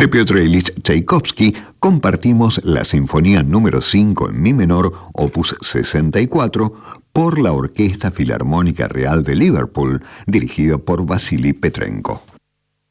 De Piotr Ilich Tchaikovsky compartimos la Sinfonía número 5 en mi menor, opus 64, por la Orquesta Filarmónica Real de Liverpool, dirigida por Vasily Petrenko.